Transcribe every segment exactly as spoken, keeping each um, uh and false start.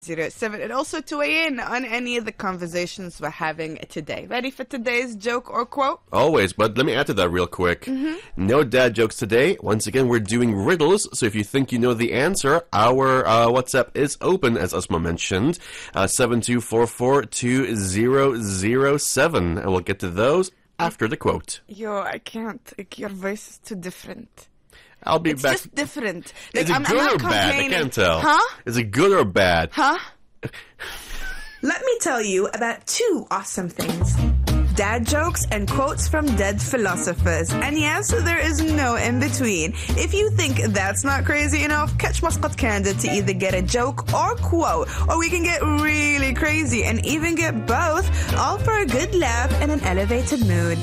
zero seven, and also to weigh in on any of the conversations we're having today. Ready for today's joke or quote? Always, but let me add to that real quick. Mm-hmm. No dad jokes today. Once again, we're doing riddles, so if you think you know the answer, our uh, WhatsApp is open, as Asma mentioned, uh, seven two four four two zero zero seven, and we'll get to those after the quote. Yo, I can't. Like, your voice is too different. I'll be it's back. It's just different. Like, is it I'm, good I'm or bad? I can't tell. Huh? Is it good or bad? Huh? Let me tell you about two awesome things. Dad jokes and quotes from dead philosophers. And yes, there is no in between. If you think that's not crazy enough, catch Muscat Candid to either get a joke or quote. Or we can get really crazy and even get both, all for a good laugh and an elevated mood.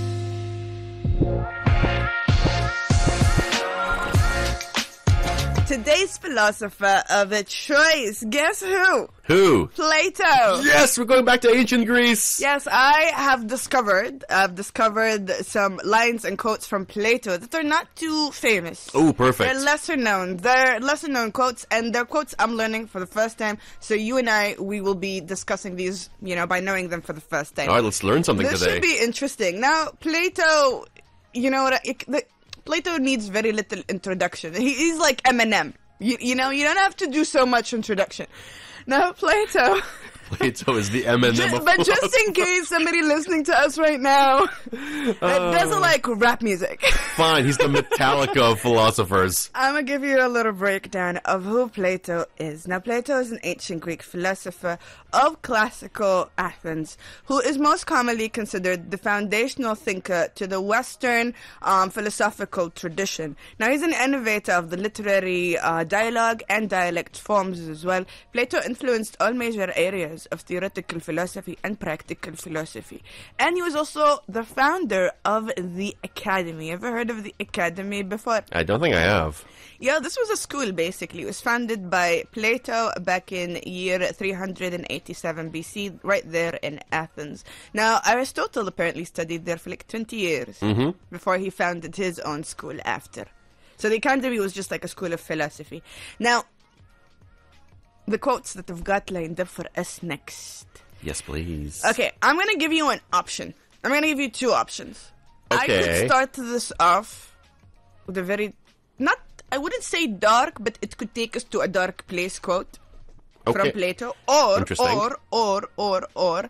Today's philosopher of a choice, guess who? Who? Plato. Yes, we're going back to ancient Greece. Yes, I have discovered, I've discovered some lines and quotes from Plato that are not too famous. Oh, perfect. They're lesser known. They're lesser known quotes, and they're quotes I'm learning for the first time. So you and I, we will be discussing these, you know, by knowing them for the first time. All right, let's learn something this today. This should be interesting. Now, Plato, you know what? It, the, Plato needs very little introduction. He, he's like Eminem. You, you know, you don't have to do so much introduction. Now, Plato... Plato is the Eminem just, of But just in case somebody listening to us right now that uh, doesn't like rap music. Fine, he's the Metallica of philosophers. I'm going to give you a little breakdown of who Plato is. Now, Plato is an ancient Greek philosopher of classical Athens who is most commonly considered the foundational thinker to the Western um, philosophical tradition. Now, he's an innovator of the literary uh, dialogue and dialect forms as well. Plato influenced all major areas of theoretical philosophy and practical philosophy. And he was also the founder of the Academy. Ever heard of the Academy before? I don't think I have. Yeah, this was a school, basically. It was founded by Plato back in year three hundred eighty-seven B C, right there in Athens. Now, Aristotle apparently studied there for like twenty years mm-hmm. before he founded his own school after. So the Academy was just like a school of philosophy. Now, the quotes that I've got lined up for us next. Yes, please. Okay, I'm going to give you an option. I'm going to give you two options. Okay. I could start this off with a very, not, I wouldn't say dark, but it could take us to a dark place quote okay. from Plato. Or, Interesting. or, or, or, or,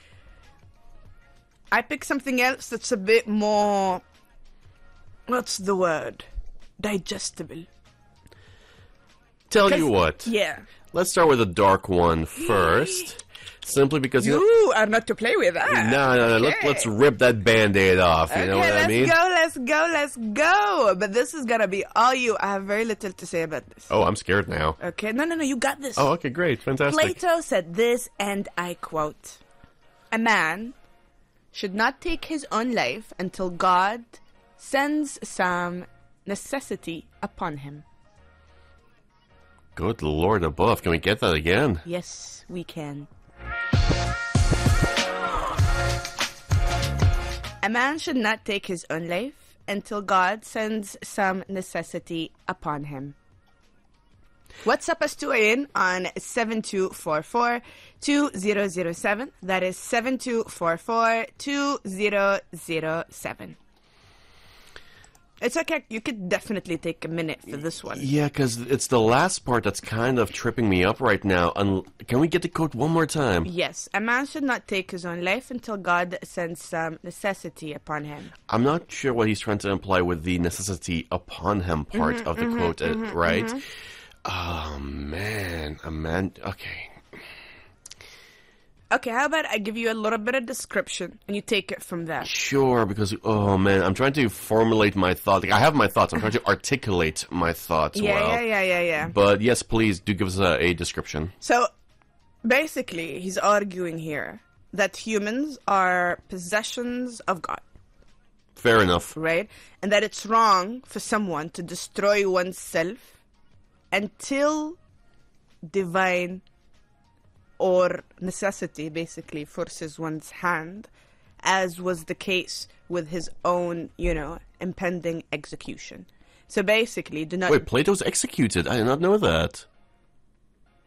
I pick something else that's a bit more, what's the word? Digestible. Tell you what. Yeah. Let's start with a dark one first. Simply because... You, you know, are not to play with that. No, no, no. Okay. Let, let's rip that Band-Aid off. You okay, know what let's I mean? go, let's go, let's go. But this is going to be all you. I have very little to say about this. Oh, I'm scared now. Okay, no, no, no, you got this. Oh, okay, great. Fantastic. Plato said this, and I quote, "A man should not take his own life until God sends some necessity upon him." Good Lord above. Can we get that again? Yes, we can. A man should not take his own life until God sends some necessity upon him. WhatsApp us to in on seven two four four two zero zero seven. That is seven two four four two zero zero seven. It's okay. You could definitely take a minute for this one. Yeah, because it's the last part that's kind of tripping me up right now. Un- Can we get the quote one more time? Yes. A man should not take his own life until God sends some necessity upon him. I'm not sure what he's trying to imply with the necessity upon him part mm-hmm, of the mm-hmm, quote, mm-hmm, right? Mm-hmm. Oh, man. A man... Okay. Okay, how about I give you a little bit of description and you take it from there? Sure, because, oh man, I'm trying to formulate my thoughts. Like, I have my thoughts. I'm trying to articulate my thoughts Yeah, well. yeah, yeah, yeah, yeah. But yes, please do give us a, a description. So, basically, he's arguing here that humans are possessions of God. Fair enough. Right? And that it's wrong for someone to destroy oneself until divine or necessity basically forces one's hand, as was the case with his own, you know, impending execution. So basically, do not... Wait, Plato's executed? I did not know that.